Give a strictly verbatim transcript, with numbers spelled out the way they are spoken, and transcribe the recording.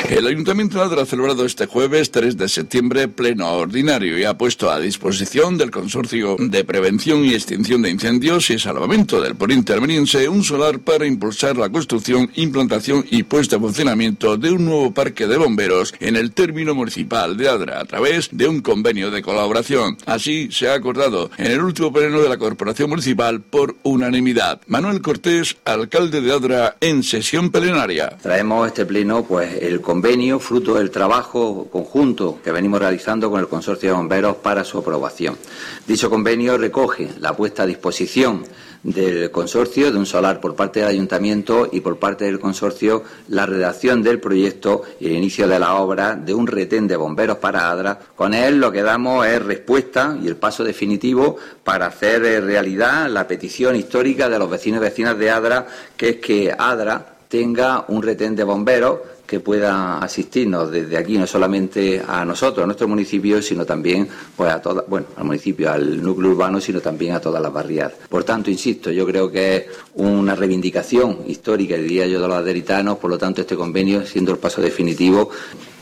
El Ayuntamiento de Adra ha celebrado este jueves tres de septiembre pleno ordinario y ha puesto a disposición del Consorcio de Prevención y Extinción de Incendios y Salvamento del Poniente Almeriense un solar para impulsar la construcción, implantación y puesta en funcionamiento de un nuevo parque de bomberos en el término municipal de Adra a través de un convenio de colaboración. Así se ha acordado en el último pleno de la Corporación Municipal por unanimidad. Manuel Cortés, alcalde de Adra, en sesión plenaria. Traemos a este pleno pues el convenio fruto del trabajo conjunto que venimos realizando con el Consorcio de Bomberos para su aprobación. Dicho convenio recoge la puesta a disposición del consorcio de un solar por parte del Ayuntamiento y por parte del consorcio la redacción del proyecto y el inicio de la obra de un retén de bomberos para Adra. Con él lo que damos es respuesta y el paso definitivo para hacer realidad la petición histórica de los vecinos y vecinas de Adra, que es que Adra tenga un retén de bomberos que pueda asistirnos desde aquí, no solamente a nosotros, a nuestro municipio, sino también pues a toda, bueno, al municipio, al núcleo urbano, sino también a todas las barriadas. Por tanto, insisto, yo creo que es una reivindicación histórica, diría yo, de los aderitanos, por lo tanto, este convenio, siendo el paso definitivo,